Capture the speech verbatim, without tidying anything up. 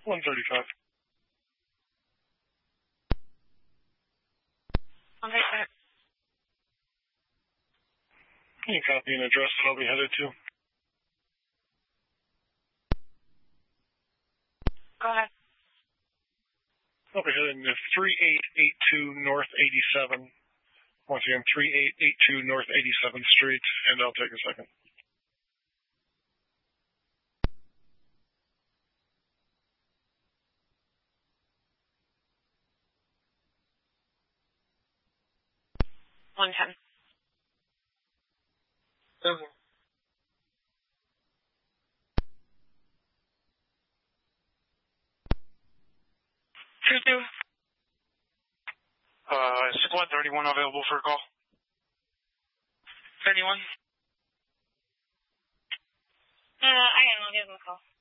one thirty-five. one thirty-five. Can you copy an address that I'll be headed to? Go ahead. I'll be heading to thirty-eight eighty-two North eighty-seven. Once again, thirty-eight eighty-two North eighty-seventh Street, and I'll take a second. one ten. Seven. two two. Uh, Squad thirty-one available for a call. thirty-one. Uh, I am. I'll give him a call.